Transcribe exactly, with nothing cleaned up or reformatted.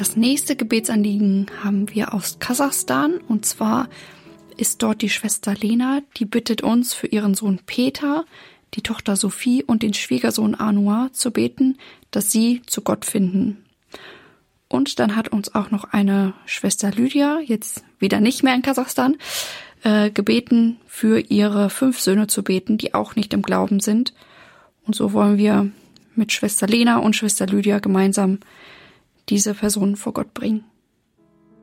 Das nächste Gebetsanliegen haben wir aus Kasachstan. Und zwar ist dort die Schwester Lena, die bittet uns für ihren Sohn Peter, die Tochter Sophie und den Schwiegersohn Anwar zu beten, dass sie zu Gott finden. Und dann hat uns auch noch eine Schwester Lydia, jetzt wieder nicht mehr in Kasachstan, äh, gebeten, für ihre fünf Söhne zu beten, die auch nicht im Glauben sind. Und so wollen wir mit Schwester Lena und Schwester Lydia gemeinsam diese Personen vor Gott bringen.